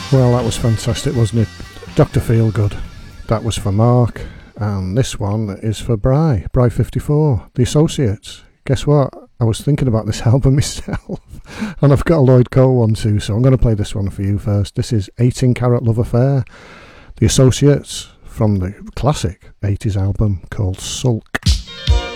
Well, that was fantastic, wasn't it? Dr. Feelgood. That was for Mark. And this one is for Bry54, The Associates. Guess what? I was thinking about this album myself. And I've got a Lloyd Cole one too, so I'm going to play this one for you first. This is 18 Karat Love Affair, The Associates, from the classic 80s album called Sulk.